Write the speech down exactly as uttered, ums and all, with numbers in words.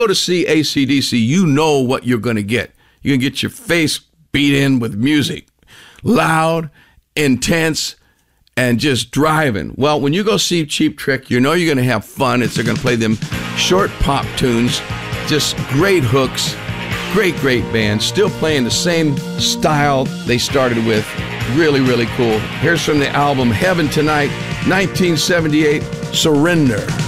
Go to see A C D C, you know what you're going to get. You're going to get your face beat in with music. Loud, intense, and just driving. Well, when you go see Cheap Trick, you know you're going to have fun. It's they're going to play them short pop tunes, just great hooks, great, great band, still playing the same style they started with. Really, really cool. Here's from the album Heaven Tonight, nineteen seventy-eight, Surrender.